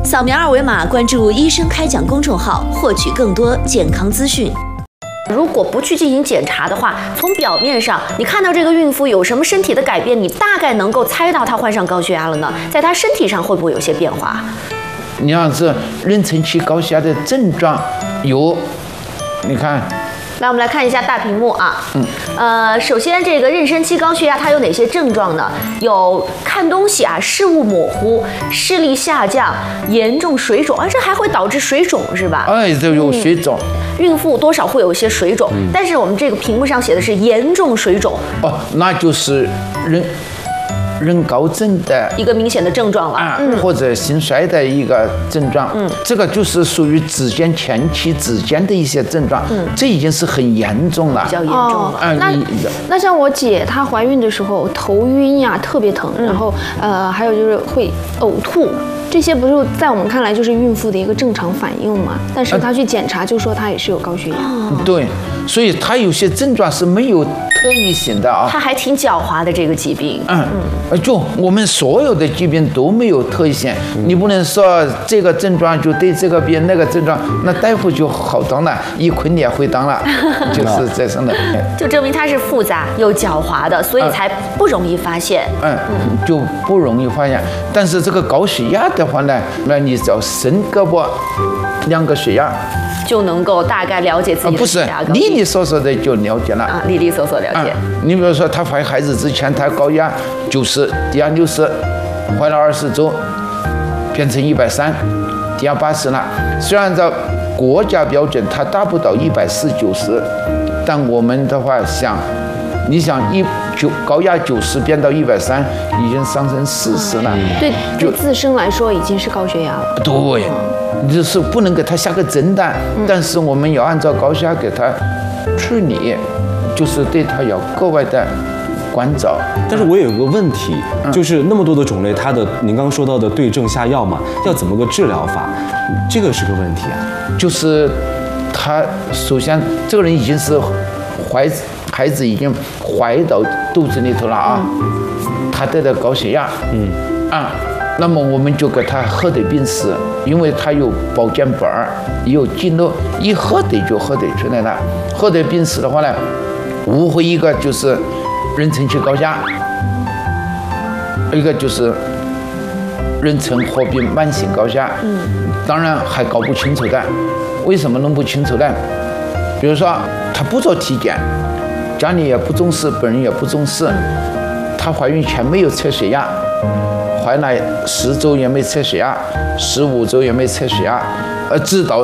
扫描二维码关注医生开讲公众号，获取更多健康资讯。如果不去进行检查的话，从表面上你看到这个孕妇有什么身体的改变，你大概能够猜到她患上高血压了呢？在她身体上会不会有些变化？ 你要是妊娠期高血压的症状有，你看。 来，我们来看一下大屏幕啊。首先这个妊娠期高血压它有哪些症状呢？有看东西啊视物模糊、视力下降、严重水肿，这还会导致水肿是吧？ 这有水肿。 孕妇多少会有一些水肿，但是我们这个屏幕上写的是严重水肿。 那就是妊高症的一个明显的症状了， 或者心衰的一个症状，这个就是属于子痫前期子痫的一些症状，这已经是很严重了， 比较严重了。 那像我姐她怀孕的时候头晕呀，特别疼，然后还有就是会呕吐，这些不是在我们看来就是孕妇的一个正常反应嘛？但是她去检查就说她也是有高血压。 对，所以她有些症状是没有特异性的啊。 她还挺狡猾的这个疾病。 就我们所有的疾病都没有特异性，你不能说这个症状就对这个病，那个症状，那大夫就好当了，一坤也会当了，就是这样的。 就证明它是复杂又狡猾的，所以才不容易发现。 就不容易发现。但是这个高血压的话呢，那你只要伸胳膊量个血压， 就能够大概了解自己的血压高低。 不是利利索索的就了解了利利索索了解。 你比如说，她怀孩子之前，她高压90，低压60，怀了20周，变成130，低压80了。虽然按照国家标准，它达不到140、90，但我们的话你想高压90变到130，已经上升40了。 对自身来说已经是高血压了。 对，就是不能给他下个诊断，但是我们要按照高血压给他处理，就是对他要格外的关照。 但是我有一个问题，就是那么多的种类，您刚刚说到的对症下药嘛，要怎么个治疗法？这个是个问题啊。 就是他首先这个人已经是孩子已经怀到肚子里头了啊，他得了高血压，那么我们就给他喝的病史，因为他有保健本儿，有记录，一喝的就喝的出来了。喝的病史的话呢，无非一个就是妊娠期高血压，一个就是妊娠合并慢性高血压，当然还搞不清楚的。为什么弄不清楚呢？比如说他不做体检，家里也不重视，本人也不重视，她怀孕前没有测血压，怀了10周也没测血压，15周也没测血压，直到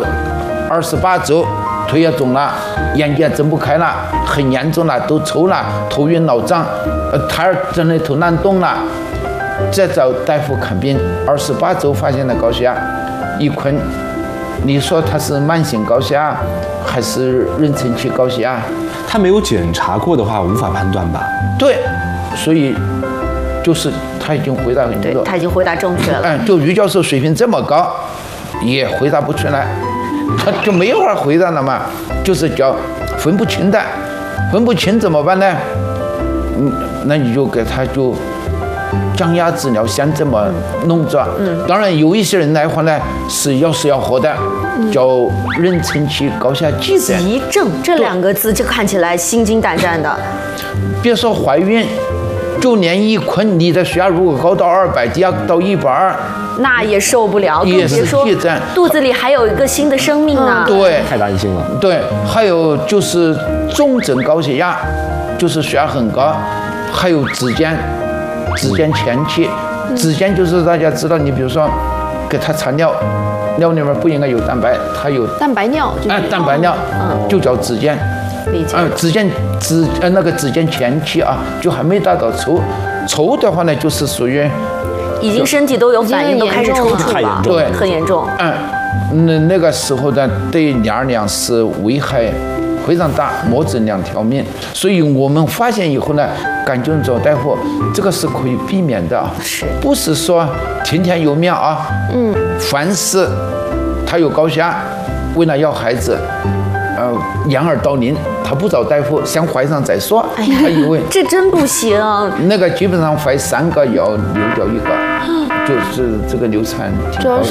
28周腿也肿了，眼睛也睁不开了，很严重了，都抽了，头晕脑胀，胎儿在那头难动了，再找大夫看病，28周发现了高血压，一坤，你说他是慢性高血压还是妊娠期高血压？ 他没有检查过的话，无法判断吧？ 对，所以就是他已经回答很多， 对，他已经回答正确了。 就于教授水平这么高，也回答不出来，他就没法回答了嘛，就是叫分不清的，分不清怎么办呢？那你就给他就降压治疗，先这么弄着。当然有一些人来话呢是要死要活的，叫妊娠期高血压急症。 急症这2个字就看起来心惊胆战的。 别说怀孕，就连一坤，你的血压如果高到200，低压到120， 那也受不了， 也是急症。 肚子里还有一个新的生命呢。 对， 太担心了。 对，还有就是重症高血压，就是血压很高，还有子痫前期，子痫就是大家知道，你比如说给他查尿，尿里面不应该有蛋白，它有蛋白尿， 蛋白尿，就叫子痫。子痫前期啊，就还没达到抽的话呢，就是属于已经身体都有反应，都开始抽搐了， 对， 很严重。 那个时候呢，对娘娘是危害非常大，没这2条命。所以我们发现以后呢，赶紧找大夫，这个是可以避免的，不是说听天由命啊。凡是他有高血压，为了要孩子，掩耳盗铃，他不找大夫，先怀上再说。他以为这真不行。 那个基本上怀3个要流掉1个，就是这个流产挺高的。